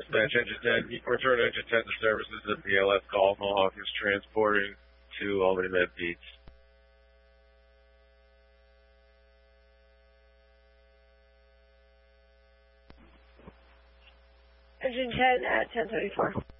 Dispatch Engine 10, return Engine 10 to services at the LS call. Mohawk is transporting to Albany Med Beach. Engine 10 at 10:34.